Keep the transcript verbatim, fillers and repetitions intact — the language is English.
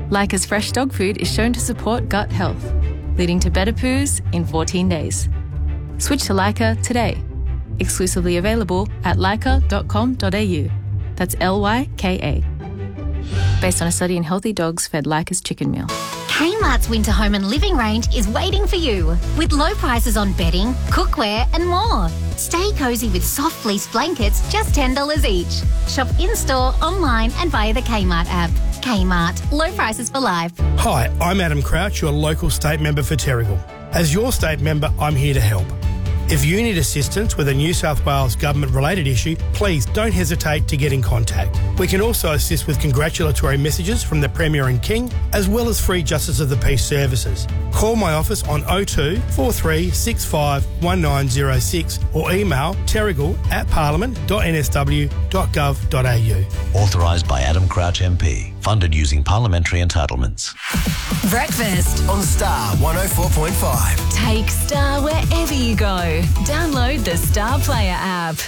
Leica's fresh dog food is shown to support gut health, leading to better poos in fourteen days. Switch to Leica today. Exclusively available at leica dot com dot a u. That's L Y K A. Based on a study in healthy dogs fed Leica's chicken meal. Kmart's winter home and living range is waiting for you with low prices on bedding, cookware and more. Stay cosy with soft fleece blankets, just ten dollars each. Shop in-store, online and via the Kmart app. Kmart, low prices for life. Hi, I'm Adam Crouch, your local state member for Terrigal. As your state member, I'm here to help. If you need assistance with a New South Wales government-related issue, please don't hesitate to get in contact. We can also assist with congratulatory messages from the Premier and King, as well as free Justice of the Peace services. Call my office on oh two, four three six five, one nine oh six or email terrigal at parliament dot n s w dot gov dot a u. Authorised by Adam Crouch M P. Funded using parliamentary entitlements. Breakfast on Star one oh four point five. Take Star wherever you go. Download the Star Player app.